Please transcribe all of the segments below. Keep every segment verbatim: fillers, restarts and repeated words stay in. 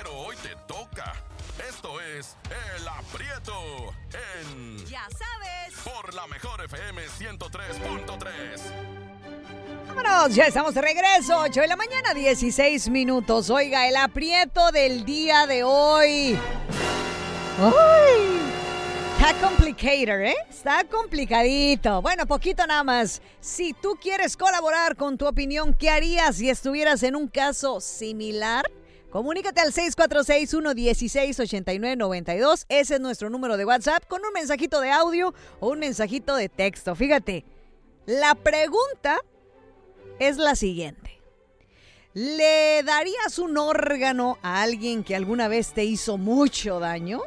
pero hoy te toca. Esto es El Aprieto en... Ya sabes. Por la mejor F M ciento tres punto tres. Vámonos, ya estamos de regreso, ocho de la mañana, dieciséis minutos. Oiga, el aprieto del día de hoy. ¡Ay! Está complicated, ¿eh? Está complicadito. Bueno, poquito nada más. Si tú quieres colaborar con tu opinión, ¿qué harías si estuvieras en un caso similar? Comunícate al seis cuatro seis, uno uno seis, ocho nueve nueve dos. Ese es nuestro número de WhatsApp con un mensajito de audio o un mensajito de texto. Fíjate, la pregunta es la siguiente. ¿Le darías un órgano a alguien que alguna vez te hizo mucho daño?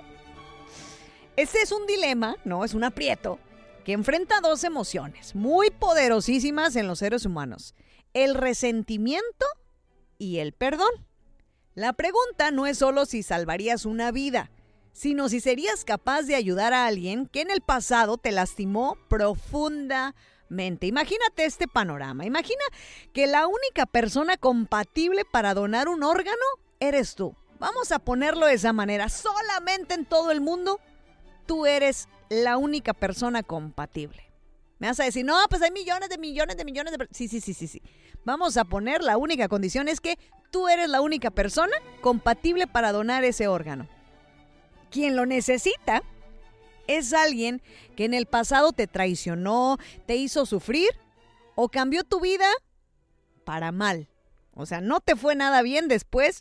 Este es un dilema, no, es un aprieto, que enfrenta dos emociones muy poderosísimas en los seres humanos. El resentimiento y el perdón. La pregunta no es solo si salvarías una vida, sino si serías capaz de ayudar a alguien que en el pasado te lastimó profundamente. Imagínate este panorama. Imagina que la única persona compatible para donar un órgano eres tú. Vamos a ponerlo de esa manera. Solamente en todo el mundo, tú eres la única persona compatible. Me vas a decir, no, pues hay millones de millones de millones de... Sí, sí, sí, sí, sí. Vamos a poner, la única condición es que tú eres la única persona compatible para donar ese órgano. Quien lo necesita es alguien que en el pasado te traicionó, te hizo sufrir o cambió tu vida para mal. O sea, no te fue nada bien después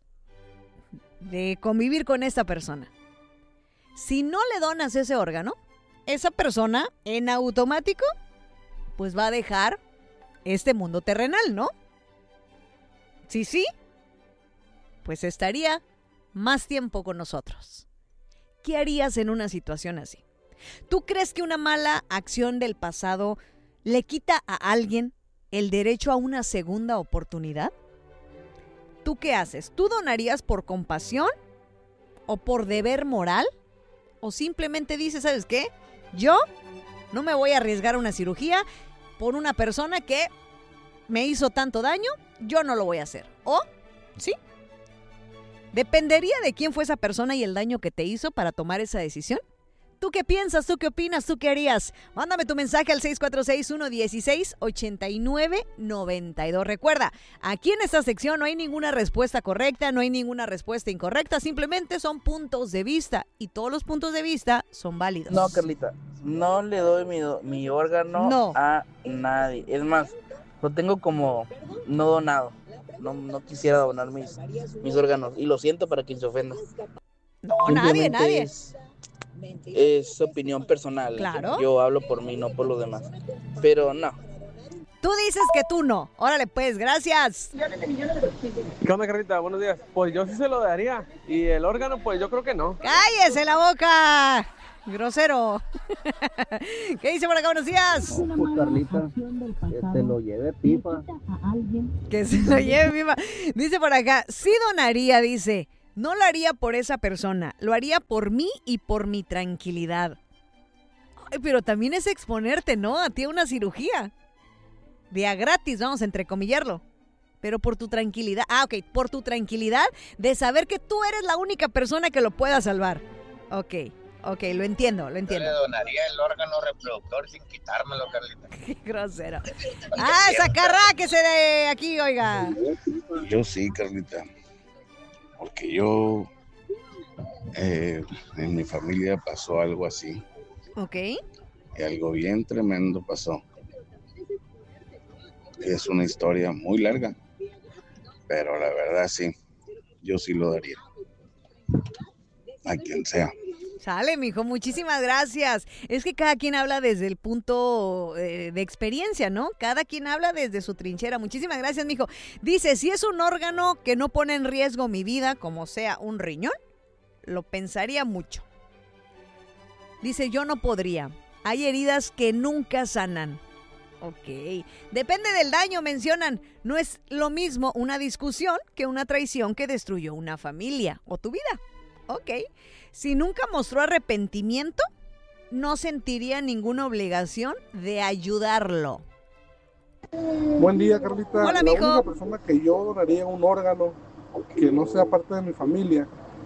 de convivir con esta persona. Si no le donas ese órgano, esa persona en automático pues va a dejar este mundo terrenal, ¿no? Sí, sí, pues estaría más tiempo con nosotros. ¿Qué harías en una situación así? ¿Tú crees que una mala acción del pasado le quita a alguien el derecho a una segunda oportunidad? ¿Tú qué haces? ¿Tú donarías por compasión o por deber moral? ¿O simplemente dices, ¿sabes qué? Yo no me voy a arriesgar a una cirugía por una persona que me hizo tanto daño, yo no lo voy a hacer. ¿O? ¿Sí? ¿Dependería de quién fue esa persona y el daño que te hizo para tomar esa decisión? ¿Tú qué piensas? ¿Tú qué opinas? ¿Tú qué harías? Mándame tu mensaje al seis cuatro seis, uno uno seis, ocho nueve nueve dos. Recuerda, aquí en esta sección no hay ninguna respuesta correcta, no hay ninguna respuesta incorrecta, simplemente son puntos de vista y todos los puntos de vista son válidos. No, Carlita, no le doy mi, mi órgano no. a nadie. Es más, lo tengo como no donado. No, no quisiera donar mis, mis órganos y lo siento para quien se ofenda. No, nadie, nadie. Es, es opinión personal. Claro. Yo hablo por mí, no por los demás. Pero no. Tú dices que tú no. Órale pues, gracias. ¿Qué onda, Carlita? Buenos días. Pues yo sí se lo daría. Y el órgano, pues yo creo que no. ¡Cállese la boca! Grosero. ¿Qué dice por acá? Buenos días. No, pues Carlita, que se lo lleve pipa. Que se lo lleve pipa. Dice por acá, sí donaría, dice. No lo haría por esa persona, lo haría por mí y por mi tranquilidad. Ay, pero también es exponerte, ¿no? A ti a una cirugía. De a gratis, vamos a entrecomillarlo. Pero por tu tranquilidad. Ah, ok, por tu tranquilidad de saber que tú eres la única persona que lo pueda salvar. Ok, ok, lo entiendo, lo entiendo. Yo le donaría el órgano reproductor sin quitármelo, Carlita. Qué grosero. Ah, sacarráquese de aquí, oiga. Yo sí, Carlita. Porque yo, eh, en mi familia pasó algo así. Ok. Y algo bien tremendo pasó. Es una historia muy larga, pero la verdad sí, yo sí lo daría. A quien sea. Sale, mijo, muchísimas gracias. Es que cada quien habla desde el punto eh, de experiencia, ¿no? Cada quien habla desde su trinchera. Muchísimas gracias, mijo. Dice, si es un órgano que no pone en riesgo mi vida, como sea un riñón, lo pensaría mucho. Dice, yo no podría. Hay heridas que nunca sanan. Ok. Depende del daño, mencionan. No es lo mismo una discusión que una traición que destruyó una familia o tu vida. Ok. Si nunca mostró arrepentimiento, no sentiría ninguna obligación de ayudarlo. Buen día, Carlita. Hola, la mijo. única persona que yo donaría un órgano que no sea parte de mi familia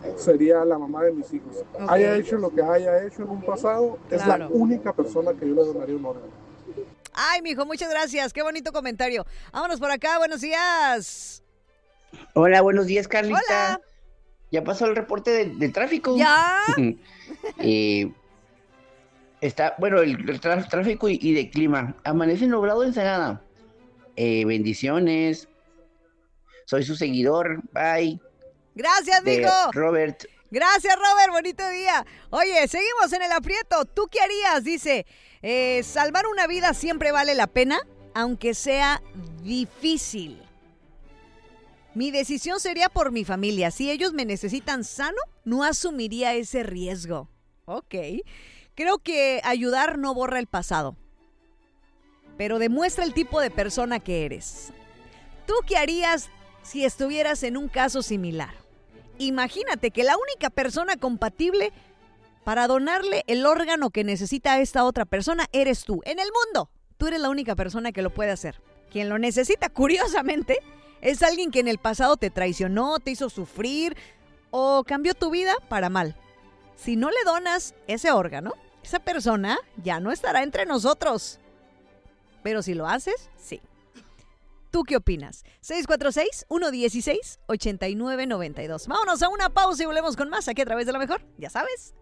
sería la mamá de mis hijos. Ok. Haya hecho lo que haya hecho en un pasado, es Claro. la única persona que yo le donaría un órgano. Ay, mijo, muchas gracias. Qué bonito comentario. Vámonos por acá. Buenos días. Hola, buenos días, Carlita. Hola. ¿Ya pasó el reporte de- del tráfico? ¿Ya? Eh, está, bueno, el, el tra- tráfico y, y de clima. Amanece nublado en Ensenada. Eh, bendiciones. Soy su seguidor. Bye. Gracias, De mijo. Robert. Gracias, Robert. Bonito día. Oye, seguimos en el aprieto. ¿Tú qué harías? Dice, eh, salvar una vida siempre vale la pena, aunque sea difícil. Mi decisión sería por mi familia. Si ellos me necesitan sano, no asumiría ese riesgo. Ok. Creo que ayudar no borra el pasado, pero demuestra el tipo de persona que eres. ¿Tú qué harías si estuvieras en un caso similar? Imagínate que la única persona compatible para donarle el órgano que necesita a esta otra persona eres tú. En el mundo, tú eres la única persona que lo puede hacer. Quien lo necesita, curiosamente, es alguien que en el pasado te traicionó, te hizo sufrir o cambió tu vida para mal. Si no le donas ese órgano, esa persona ya no estará entre nosotros. Pero si lo haces, sí. ¿Tú qué opinas? seis cuatro seis, uno uno seis, ocho nueve nueve dos. Vámonos a una pausa y volvemos con más aquí a través de La Mejor. Ya sabes.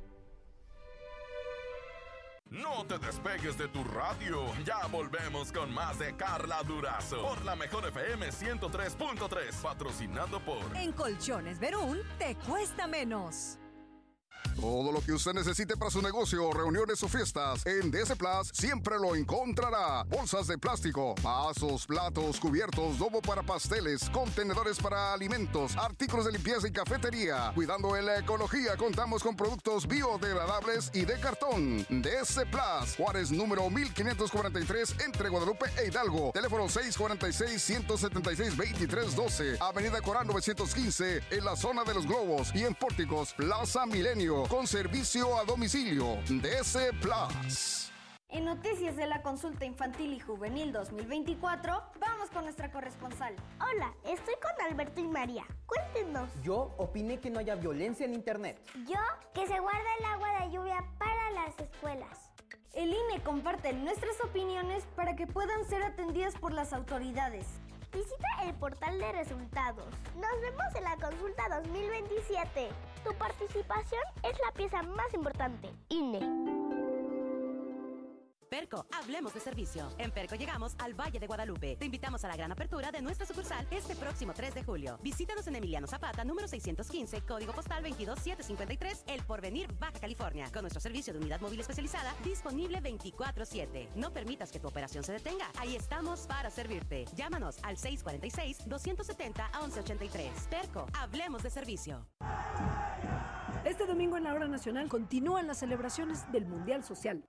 No te despegues de tu radio. Ya volvemos con más de Carla Durazo por La Mejor F M ciento tres punto tres, patrocinado por En Colchones Verún te cuesta menos. Todo lo que usted necesite para su negocio, reuniones o fiestas, en D S Plus siempre lo encontrará. Bolsas de plástico, vasos, platos, cubiertos, dobo para pasteles, contenedores para alimentos, artículos de limpieza y cafetería. Cuidando en la ecología, contamos con productos biodegradables y de cartón. D S Plus, Juárez número mil quinientos cuarenta y tres, entre Guadalupe e Hidalgo. Teléfono seis cuatro seis, uno siete seis, dos tres uno dos. Avenida Corán novecientos quince, en la zona de los Globos. Y en Pórticos, Plaza Milenio, con servicio a domicilio. D S Plus. En Noticias de la Consulta Infantil y Juvenil dos mil veinticuatro, vamos con nuestra corresponsal. Hola, estoy con Alberto y María. Cuéntenos. Yo opiné que no haya violencia en internet. Yo, que se guarda el agua de lluvia para las escuelas. El I N E comparte nuestras opiniones para que puedan ser atendidas por las autoridades. Visita el portal de resultados. Nos vemos en la consulta dos mil veintisiete. Tu participación es la pieza más importante. I N E. Perco, hablemos de servicio. En Perco llegamos al Valle de Guadalupe. Te invitamos a la gran apertura de nuestra sucursal este próximo tres de julio. Visítanos en Emiliano Zapata, número seiscientos quince, código postal veintidós mil setecientos cincuenta y tres, El Porvenir, Baja California. Con nuestro servicio de unidad móvil especializada, disponible veinticuatro siete. No permitas que tu operación se detenga. Ahí estamos para servirte. Llámanos al seis cuatro seis, dos siete cero, once ochenta y tres. Perco, hablemos de servicio. Este domingo en la Hora Nacional continúan las celebraciones del Mundial Social.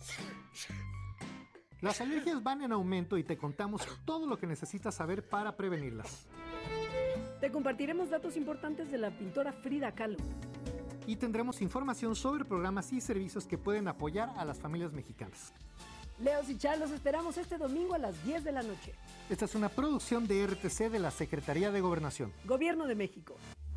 Las alergias van en aumento y te contamos todo lo que necesitas saber para prevenirlas. Te compartiremos datos importantes de la pintora Frida Kahlo. Y tendremos información sobre programas y servicios que pueden apoyar a las familias mexicanas. Leos y Char, los esperamos este domingo a las diez de la noche. Esta es una producción de R T C de la Secretaría de Gobernación. Gobierno de México.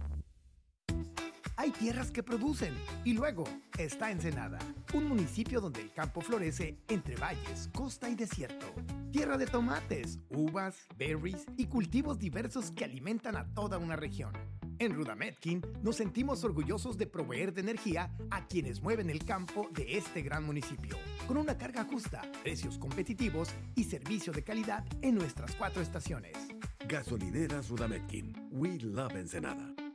Hay tierras que producen y luego está Ensenada, un municipio donde el campo florece entre valles, costa y desierto. Tierra de tomates, uvas, berries y cultivos diversos que alimentan a toda una región. En Rudametkin nos sentimos orgullosos de proveer de energía a quienes mueven el campo de este gran municipio, con una carga justa, precios competitivos y servicio de calidad en nuestras cuatro estaciones. Gasolineras Rudametkin. We love Ensenada.